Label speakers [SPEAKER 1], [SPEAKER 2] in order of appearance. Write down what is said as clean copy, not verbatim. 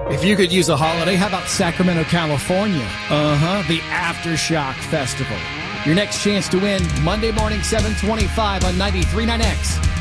[SPEAKER 1] If you could use a holiday, how about Sacramento, California? The Aftershock Festival. Your next chance to win Monday morning, 7:25 on 93.9X.